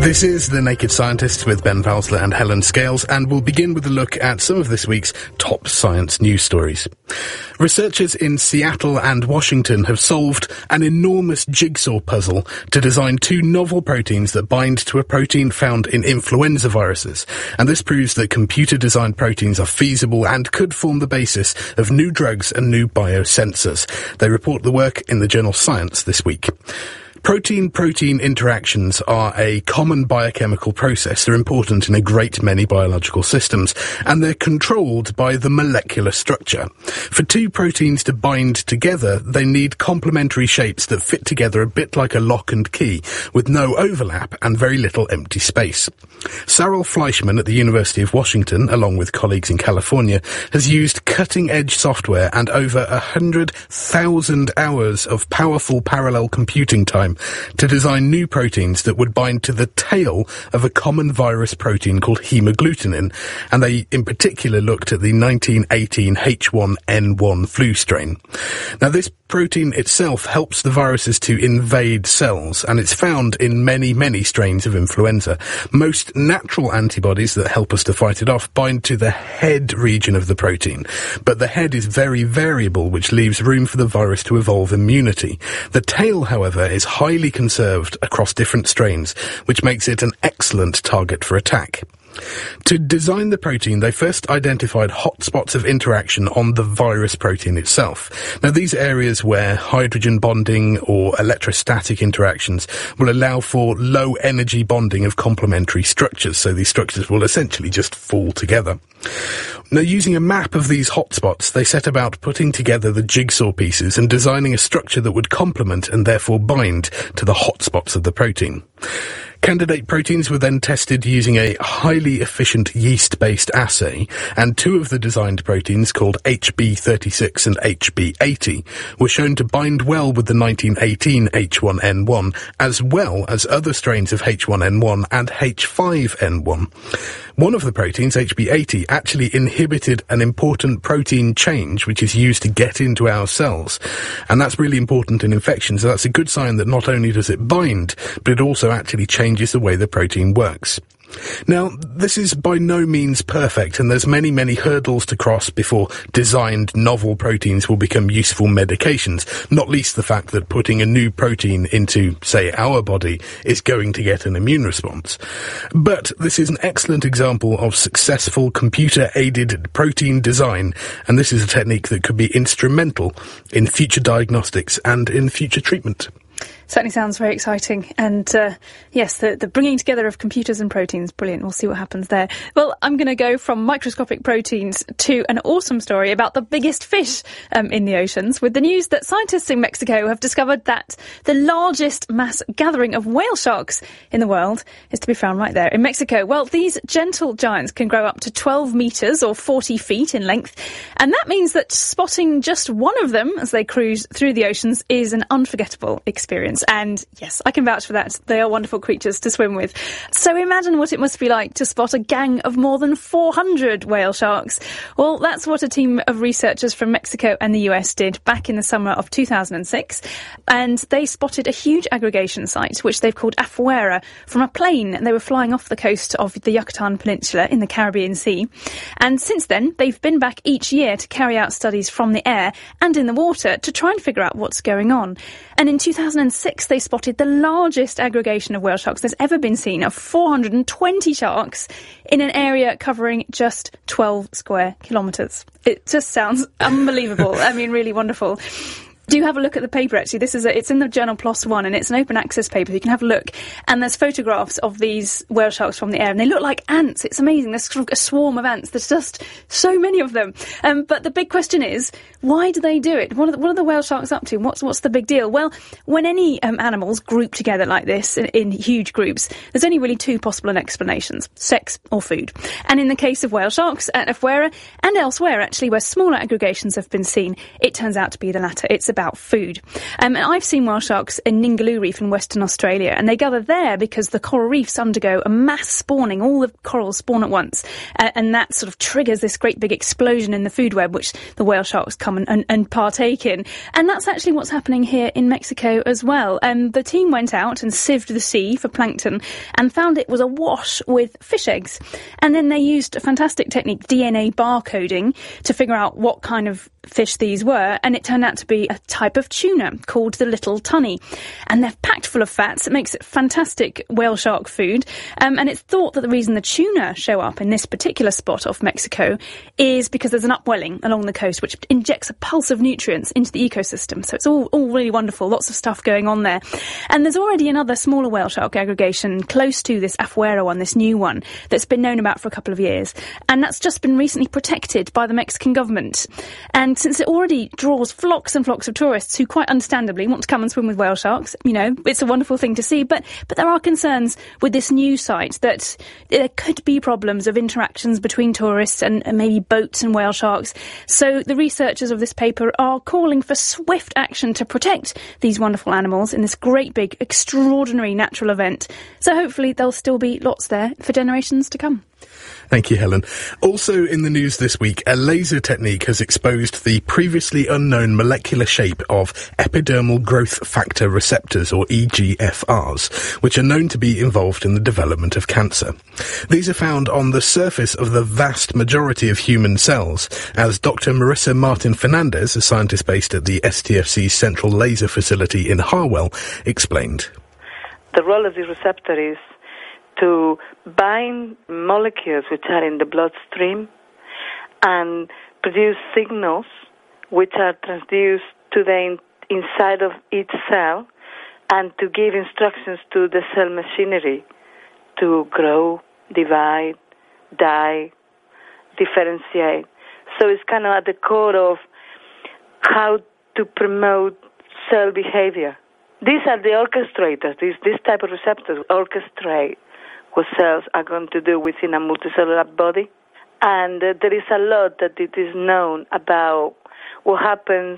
This is The Naked Scientists with Ben Valsler and Helen Scales, and we'll begin with a look at some of this week's top science news stories. Researchers in Seattle and Washington have solved an enormous jigsaw puzzle to design two novel proteins that bind to a protein found in influenza viruses. And this proves that computer-designed proteins are feasible and could form the basis of new drugs and new biosensors. They report the work in the journal Science this week. Protein-protein interactions are a common biochemical process. They're important in a great many biological systems, and they're controlled by the molecular structure. For two proteins to bind together, they need complementary shapes that fit together a bit like a lock and key, with no overlap and very little empty space. Cyril Fleischmann at the University of Washington, along with colleagues in California, has used cutting-edge software and over 100,000 hours of powerful parallel computing time to design new proteins that would bind to the tail of a common virus protein called hemagglutinin, and they in particular looked at the 1918 H1N1 flu strain. Now, this protein itself helps the viruses to invade cells, and it's found in many, many strains of influenza. Most natural antibodies that help us to fight it off bind to the head region of the protein, but the head is very variable, which leaves room for the virus to evolve immunity. The tail, however, is highly conserved across different strains, which makes it an excellent target for attack. To design the protein, they first identified hotspots of interaction on the virus protein itself. Now, these areas where hydrogen bonding or electrostatic interactions will allow for low energy bonding of complementary structures, so these structures will essentially just fall together. Now, using a map of these hotspots, they set about putting together the jigsaw pieces and designing a structure that would complement and therefore bind to the hotspots of the protein. Candidate proteins were then tested using a highly efficient yeast-based assay, and two of the designed proteins, called HB36 and HB80, were shown to bind well with the 1918 H1N1, as well as other strains of H1N1 and H5N1. One of the proteins, HB80, actually inhibited an important protein change which is used to get into our cells. And that's really important in infection, so that's a good sign that not only does it bind, but it also actually changes the way the protein works. Now, this is by no means perfect, and there's many, many hurdles to cross before designed novel proteins will become useful medications, not least the fact that putting a new protein into, say, our body is going to get an immune response. But this is an excellent example of successful computer-aided protein design, and this is a technique that could be instrumental in future diagnostics and in future treatment. Certainly sounds very exciting. And yes, the bringing together of computers and proteins, brilliant. We'll see what happens there. Well, I'm going to go from microscopic proteins to an awesome story about the biggest fish in the oceans, with the news that scientists in Mexico have discovered that the largest mass gathering of whale sharks in the world is to be found right there in Mexico. Well, these gentle giants can grow up to 12 metres or 40 feet in length, and that means that spotting just one of them as they cruise through the oceans is an unforgettable experience. And yes, I can vouch for that. They are wonderful creatures to swim with. So imagine what it must be like to spot a gang of more than 400 whale sharks. Well, that's what a team of researchers from Mexico and the US did back in the summer of 2006. And they spotted a huge aggregation site, which they've called Afuera, from a plane. They were flying off the coast of the Yucatan Peninsula in the Caribbean Sea. And since then, they've been back each year to carry out studies from the air and in the water to try and figure out what's going on. And in 2006, they spotted the largest aggregation of whale sharks there's ever been seen, of 420 sharks in an area covering just 12 square kilometres. It just sounds unbelievable. I mean, really wonderful. Do have a look at the paper, actually. It's in the journal PLOS ONE, and it's an open access paper. You can have a look. And there's photographs of these whale sharks from the air, and they look like ants. It's amazing. There's sort of a swarm of ants. There's just so many of them. But the big question is, why do they do it? What are the whale sharks up to? What's the big deal? Well, when any animals group together like this in huge groups, there's only really two possible explanations: sex or food. And in the case of whale sharks at Afuera and elsewhere, actually, where smaller aggregations have been seen, it turns out to be the latter. It's about food. And I've seen whale sharks in Ningaloo Reef in Western Australia, and they gather there because the coral reefs undergo a mass spawning. All the corals spawn at once, and that sort of triggers this great big explosion in the food web, which the whale sharks come and partake in. And that's actually what's happening here in Mexico as well. The team went out and sieved the sea for plankton and found it was awash with fish eggs. And then they used a fantastic technique, DNA barcoding, to figure out what kind of fish these were, and it turned out to be a type of tuna called the little tunny. And they're packed full of fats. It makes it fantastic whale shark food. And it's thought that the reason the tuna show up in this particular spot off Mexico is because there's an upwelling along the coast which injects a pulse of nutrients into the ecosystem. So it's all really wonderful, lots of stuff going on there. And there's already another smaller whale shark aggregation close to this Afuera one, this new one, that's been known about for a couple of years. And that's just been recently protected by the Mexican government. And since it already draws flocks and flocks of tourists who quite understandably want to come and swim with whale sharks, you know, it's a wonderful thing to see. But there are concerns with this new site that there could be problems of interactions between tourists and maybe boats and whale sharks. So the researchers of this paper are calling for swift action to protect these wonderful animals in this great big extraordinary natural event. So hopefully there'll still be lots there for generations to come. Thank you, Helen. Also in the news this week, a laser technique has exposed the previously unknown molecular shape of epidermal growth factor receptors, or EGFRs, which are known to be involved in the development of cancer. These are found on the surface of the vast majority of human cells, as Dr. Marissa Martin Fernandez, a scientist based at the STFC's Central Laser Facility in Harwell, explained. The role of the receptor is to bind molecules which are in the bloodstream and produce signals which are transduced to the inside of each cell and to give instructions to the cell machinery to grow, divide, die, differentiate. So it's kind of at the core of how to promote cell behavior. These are the orchestrators. This type of receptors orchestrate what cells are going to do within a multicellular body. And there is a lot that it is known about what happens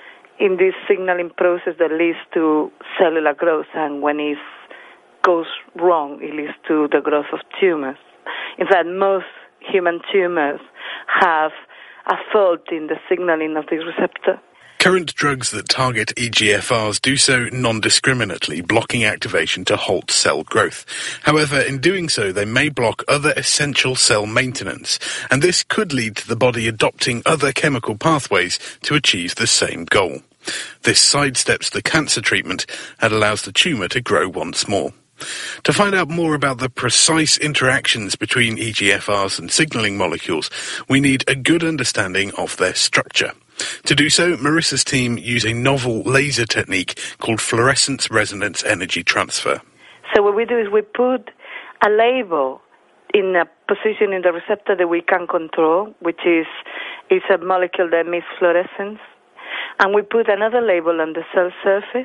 in this signaling process that leads to cellular growth, and when it goes wrong, it leads to the growth of tumors. In fact, most human tumors have a fault in the signaling of this receptor. Current drugs that target EGFRs do so non-discriminately, blocking activation to halt cell growth. However, in doing so, they may block other essential cell maintenance, and this could lead to the body adopting other chemical pathways to achieve the same goal. This sidesteps the cancer treatment and allows the tumour to grow once more. To find out more about the precise interactions between EGFRs and signalling molecules, we need a good understanding of their structure. To do so, Marissa's team use a novel laser technique called fluorescence resonance energy transfer. So what we do is we put a label in a position in the receptor that we can control, which is a molecule that emits fluorescence, and we put another label on the cell surface,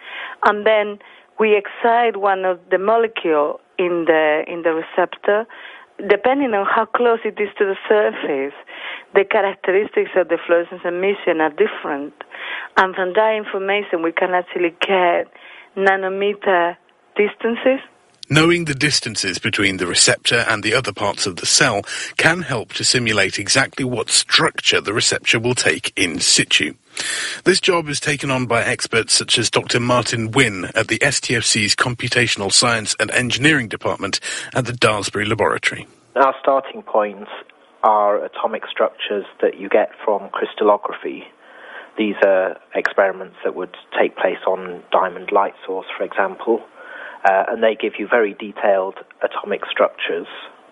and then we excite one of the molecule in the receptor. Depending on how close it is to the surface, the characteristics of the fluorescence emission are different. And from that information, we can actually get nanometer distances. Knowing the distances between the receptor and the other parts of the cell can help to simulate exactly what structure the receptor will take in situ. This job is taken on by experts such as Dr. Martin Wynne at the STFC's Computational Science and Engineering Department at the Daresbury Laboratory. Our starting points are atomic structures that you get from crystallography. These are experiments that would take place on diamond light source, for example, and they give you very detailed atomic structures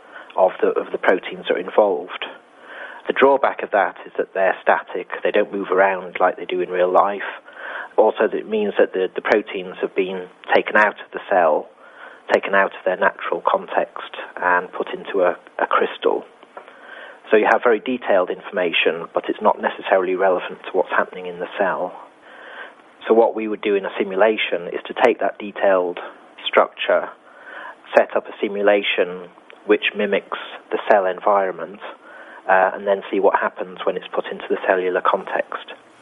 of the proteins that are involved. The drawback of that is that they're static. They don't move around like they do in real life. Also, that means that the proteins have been taken out of the cell, taken out of their natural context, and put into a crystal. So you have very detailed information, but it's not necessarily relevant to what's happening in the cell. So what we would do in a simulation is to take that detailed structure, set up a simulation which mimics the cell environment, and then see what happens when it's put into the cellular context.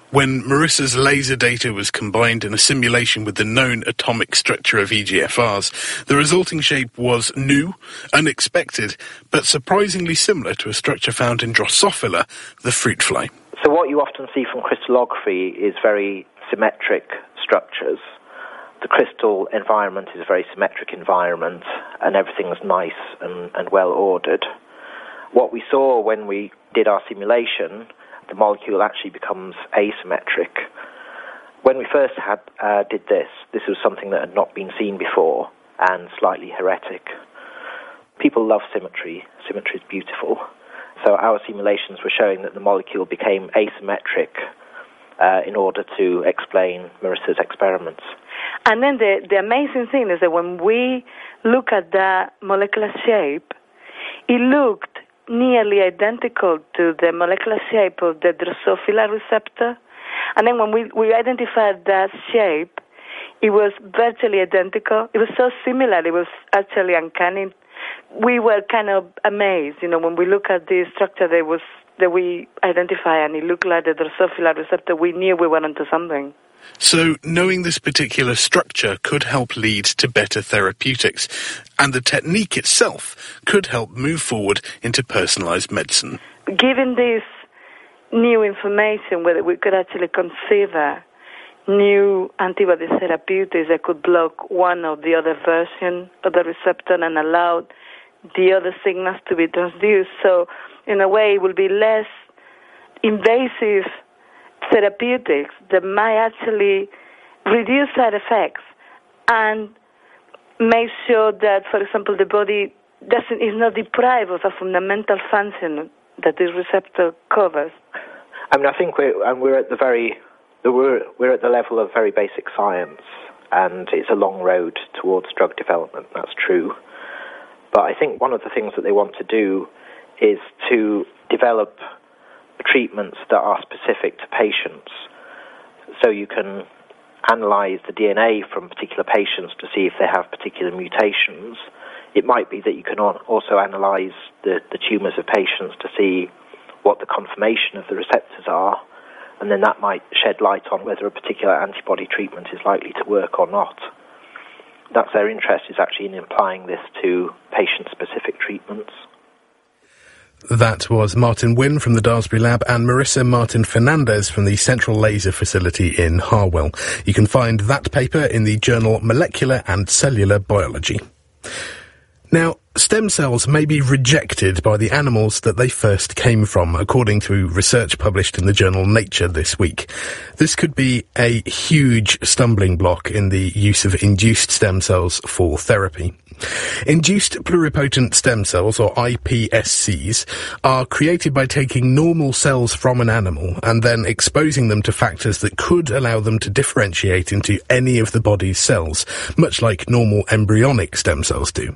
when Marissa's laser data was combined in a simulation with the known atomic structure of EGFRs, the resulting shape was new, unexpected, but surprisingly similar to a structure found in Drosophila, the fruit fly. So what you often see from crystallography is very symmetric structures. The crystal environment is a very symmetric environment, and everything's nice and well ordered. What we saw when we did our simulation, the molecule actually becomes asymmetric. When we first did this was something that had not been seen before and slightly heretic. People love symmetry. Symmetry is beautiful. So our simulations were showing that the molecule became asymmetric in order to explain Marissa's experiments. And then the amazing thing is that when we look at the molecular shape, it looked nearly identical to the molecular shape of the Drosophila receptor. And then when we identified that shape, it was virtually identical. It was so similar, it was actually uncanny. We were kind of amazed, when we look at the structure that we identify and it looked like the Drosophila receptor, we knew we were onto something. So knowing this particular structure could help lead to better therapeutics, and the technique itself could help move forward into personalised medicine. Given this new information, whether we could actually consider new antibody therapeutics that could block one or the other version of the receptor and allow the other signals to be transduced. So in a way, it will be less invasive therapeutics that might actually reduce side effects and make sure that, for example, the body is not deprived of a fundamental function that this receptor covers. I mean, I think we're at the level of very basic science, and it's a long road towards drug development. That's true, but I think one of the things that they want to do is to develop treatments that are specific to patients. So you can analyze the DNA from particular patients to see if they have particular mutations. It might be that you can also analyze the tumours of patients to see what the conformation of the receptors are, and then that might shed light on whether a particular antibody treatment is likely to work or not. That's their interest, is actually in applying this to patient-specific treatments. That was Martin Wynne from the Daresbury Lab and Marissa Martin-Fernandez from the Central Laser Facility in Harwell. You can find that paper in the journal Molecular and Cellular Biology. Now, stem cells may be rejected by the animals that they first came from, according to research published in the journal Nature this week. This could be a huge stumbling block in the use of induced stem cells for therapy. Induced pluripotent stem cells, or iPSCs, are created by taking normal cells from an animal and then exposing them to factors that could allow them to differentiate into any of the body's cells, much like normal embryonic stem cells do.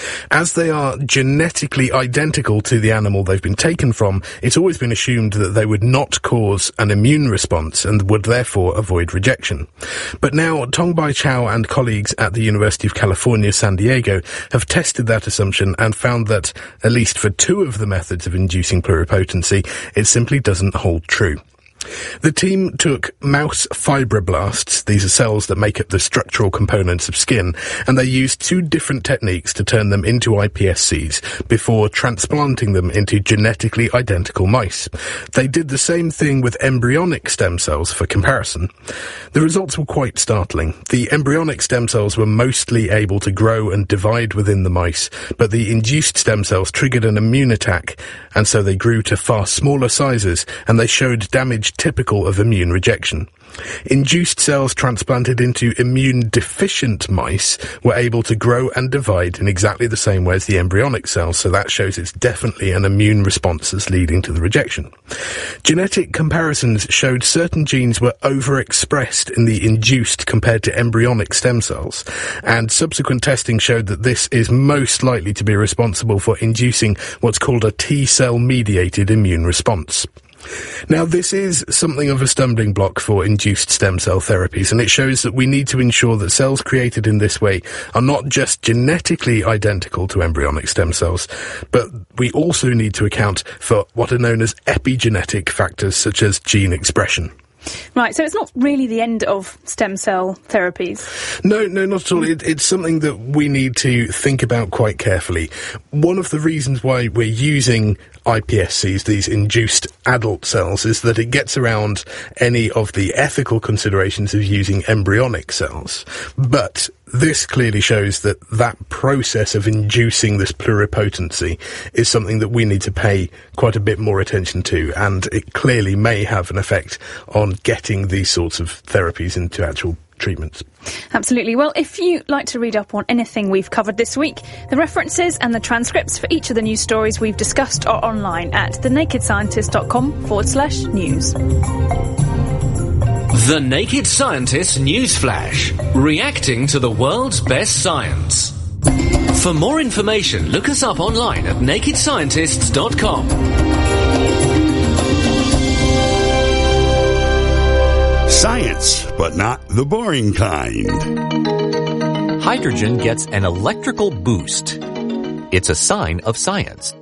As they are genetically identical to the animal they've been taken from, it's always been assumed that they would not cause an immune response and would therefore avoid rejection. But now Tongbai Chow and colleagues at the University of California, San Diego have tested that assumption and found that, at least for two of the methods of inducing pluripotency, it simply doesn't hold true. The team took mouse fibroblasts, these are cells that make up the structural components of skin, and they used two different techniques to turn them into iPSCs before transplanting them into genetically identical mice. They did the same thing with embryonic stem cells for comparison. The results were quite startling. The embryonic stem cells were mostly able to grow and divide within the mice, but the induced stem cells triggered an immune attack, and so they grew to far smaller sizes, and they showed damage typical of immune rejection. Induced cells transplanted into immune-deficient mice were able to grow and divide in exactly the same way as the embryonic cells, so that shows it's definitely an immune response that's leading to the rejection. Genetic comparisons showed certain genes were overexpressed in the induced compared to embryonic stem cells, and subsequent testing showed that this is most likely to be responsible for inducing what's called a T-cell-mediated immune response. Now, this is something of a stumbling block for induced stem cell therapies, and it shows that we need to ensure that cells created in this way are not just genetically identical to embryonic stem cells, but we also need to account for what are known as epigenetic factors such as gene expression. Right, so it's not really the end of stem cell therapies. No, not at all. It's something that we need to think about quite carefully. One of the reasons why we're using iPSCs, these induced adult cells, is that it gets around any of the ethical considerations of using embryonic cells. But this clearly shows that process of inducing this pluripotency is something that we need to pay quite a bit more attention to, and it clearly may have an effect on getting these sorts of therapies into actual treatments. Absolutely. Well, if you'd like to read up on anything we've covered this week, the references and the transcripts for each of the news stories we've discussed are online at thenakedscientist.com/news. The Naked Scientist News Flash, reacting to the world's best science. For more information, look us up online at nakedscientists.com. Science, but not the boring kind. Hydrogen gets an electrical boost. It's a sign of science.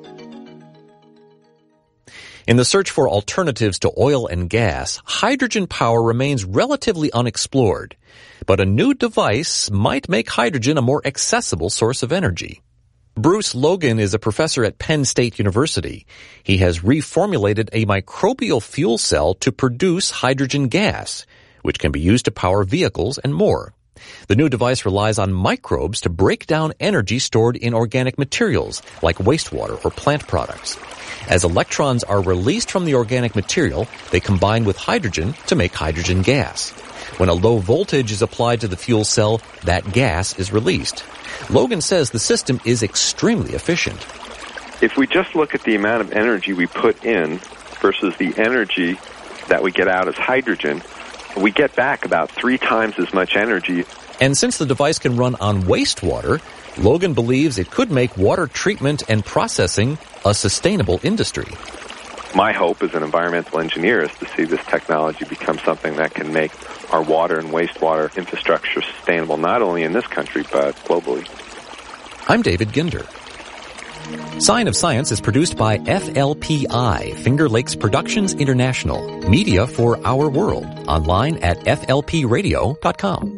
In the search for alternatives to oil and gas, hydrogen power remains relatively unexplored, but a new device might make hydrogen a more accessible source of energy. Bruce Logan is a professor at Penn State University. He has reformulated a microbial fuel cell to produce hydrogen gas, which can be used to power vehicles and more. The new device relies on microbes to break down energy stored in organic materials, like wastewater or plant products. As electrons are released from the organic material, they combine with hydrogen to make hydrogen gas. When a low voltage is applied to the fuel cell, that gas is released. Logan says the system is extremely efficient. If we just look at the amount of energy we put in versus the energy that we get out as hydrogen, we get back about 3 times as much energy. And since the device can run on wastewater, Logan believes it could make water treatment and processing a sustainable industry. My hope as an environmental engineer is to see this technology become something that can make our water and wastewater infrastructure sustainable, not only in this country, but globally. I'm David Ginder. Sign of Science is produced by FLPI, Finger Lakes Productions International, media for our world, online at flpradio.com.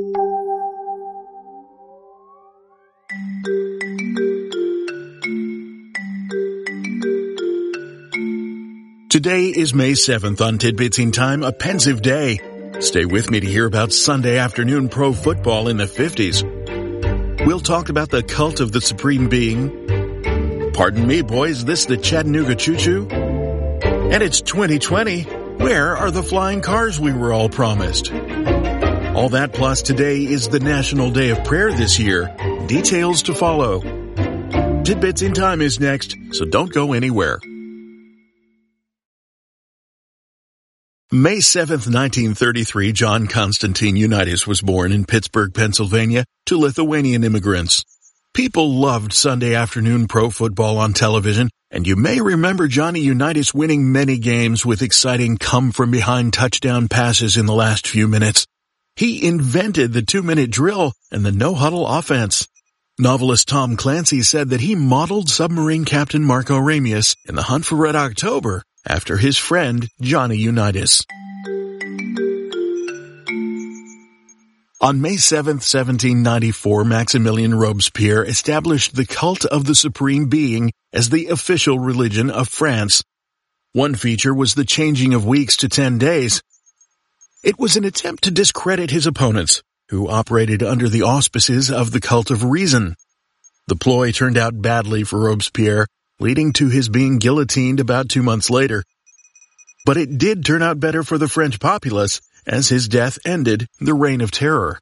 Today is May 7th on Tidbits in Time, a pensive day. Stay with me to hear about Sunday afternoon pro football in the 50s. We'll talk about the cult of the Supreme Being. Pardon me, boys, this the Chattanooga Choo-Choo? And it's 2020. Where are the flying cars we were all promised? All that plus today is the National Day of Prayer this year. Details to follow. Tidbits in Time is next, so don't go anywhere. May 7th, 1933, John Constantine Unitas was born in Pittsburgh, Pennsylvania, to Lithuanian immigrants. People loved Sunday afternoon pro football on television, and you may remember Johnny Unitas winning many games with exciting come-from-behind touchdown passes in the last few minutes. He invented the 2-minute drill and the no-huddle offense. Novelist Tom Clancy said that he modeled submarine captain Marco Ramius in The Hunt for Red October after his friend Johnny Unitas. On May 7, 1794, Maximilien Robespierre established the cult of the Supreme Being as the official religion of France. One feature was the changing of weeks to 10 days. It was an attempt to discredit his opponents, who operated under the auspices of the cult of reason. The ploy turned out badly for Robespierre, leading to his being guillotined about 2 months later. But it did turn out better for the French populace, as his death ended the Reign of Terror.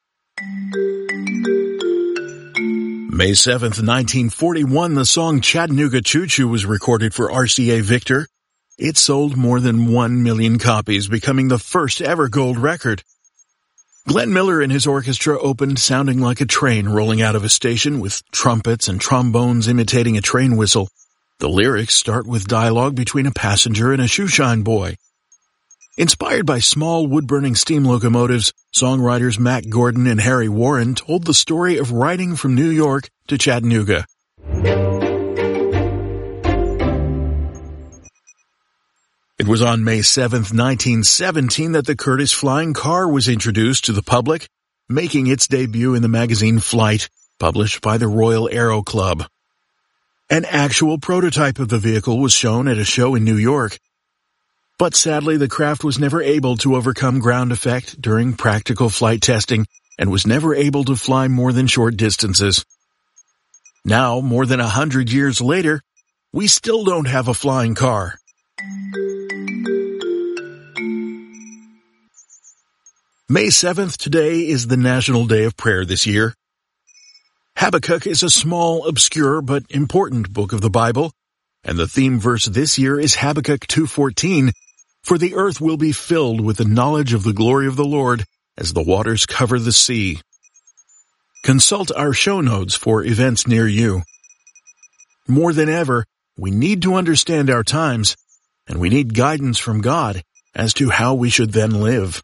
May 7th, 1941, the song Chattanooga Choo-Choo was recorded for RCA Victor. It sold more than 1 million copies, becoming the first ever gold record. Glenn Miller and his orchestra opened sounding like a train rolling out of a station, with trumpets and trombones imitating a train whistle. The lyrics start with dialogue between a passenger and a shoeshine boy. Inspired by small wood-burning steam locomotives, songwriters Mac Gordon and Harry Warren told the story of riding from New York to Chattanooga. In It was on May 7th, 1917 that the Curtiss flying car was introduced to the public, making its debut in the magazine Flight, published by the Royal Aero Club. An actual prototype of the vehicle was shown at a show in New York, but sadly the craft was never able to overcome ground effect during practical flight testing and was never able to fly more than short distances. Now, more than 100 years later, we still don't have a flying car. May 7th today is the National Day of Prayer this year. Habakkuk is a small, obscure, but important book of the Bible, and the theme verse this year is Habakkuk 2:14, "For the earth will be filled with the knowledge of the glory of the Lord as the waters cover the sea." Consult our show notes for events near you. More than ever, we need to understand our times, and we need guidance from God as to how we should then live.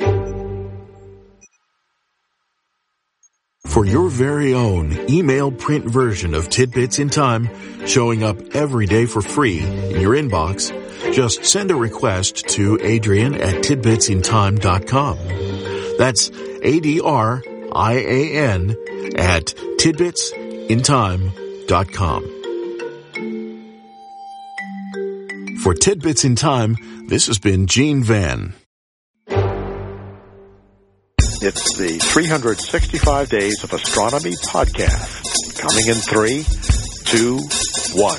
For your very own email print version of Tidbits in Time, showing up every day for free in your inbox, just send a request to Adrian@tidbitsintime.com. That's ADRIAN at tidbitsintime.com. For Tidbits in Time, this has been Gene Van. It's the 365 Days of Astronomy podcast. Coming in 3, 2, 1.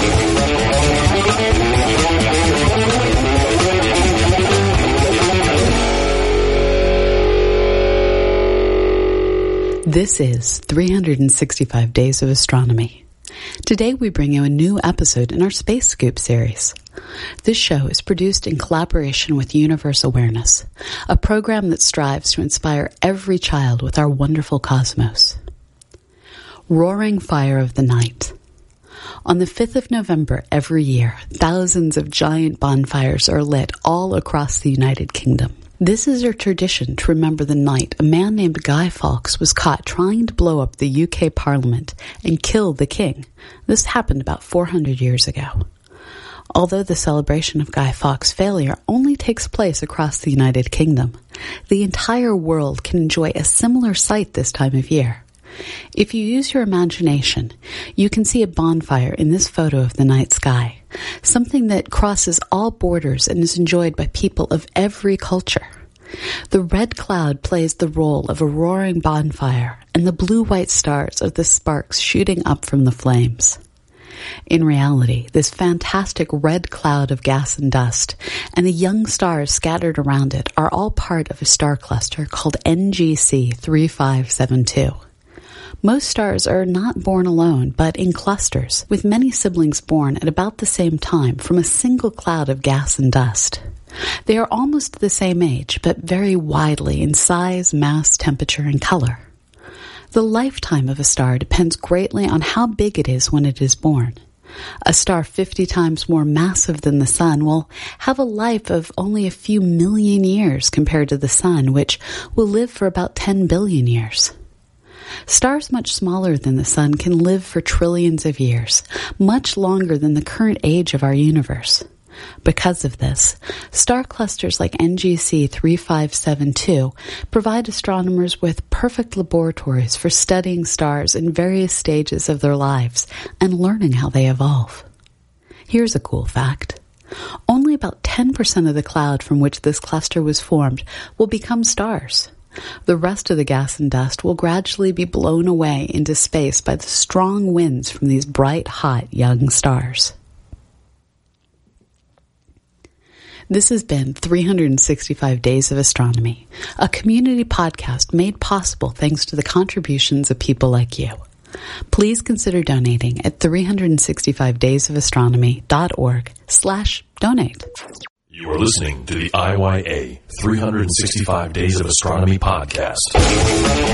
This is 365 Days of Astronomy. Today we bring you a new episode in our Space Scoop series. This show is produced in collaboration with Universe Awareness, a program that strives to inspire every child with our wonderful cosmos. Roaring Fire of the Night. On the 5th of November every year, thousands of giant bonfires are lit all across the United Kingdom. This is a tradition to remember the night a man named Guy Fawkes was caught trying to blow up the UK Parliament and kill the king. This happened about 400 years ago. Although the celebration of Guy Fawkes' failure only takes place across the United Kingdom, the entire world can enjoy a similar sight this time of year. If you use your imagination, you can see a bonfire in this photo of the night sky, something that crosses all borders and is enjoyed by people of every culture. The red cloud plays the role of a roaring bonfire, and the blue-white stars are the sparks shooting up from the flames. In reality, this fantastic red cloud of gas and dust and the young stars scattered around it are all part of a star cluster called NGC 3572. Most stars are not born alone, but in clusters, with many siblings born at about the same time from a single cloud of gas and dust. They are almost the same age, but vary widely in size, mass, temperature, and color. The lifetime of a star depends greatly on how big it is when it is born. A star 50 times more massive than the Sun will have a life of only a few million years compared to the Sun, which will live for about 10 billion years. Stars much smaller than the Sun can live for trillions of years, much longer than the current age of our universe. Because of this, star clusters like NGC 3572 provide astronomers with perfect laboratories for studying stars in various stages of their lives and learning how they evolve. Here's a cool fact. Only about 10% of the cloud from which this cluster was formed will become stars. The rest of the gas and dust will gradually be blown away into space by the strong winds from these bright, hot, young stars. This has been 365 Days of Astronomy, a community podcast made possible thanks to the contributions of people like you. Please consider donating at 365daysofastronomy.org/donate. You are listening to the IYA 365 Days of Astronomy podcast.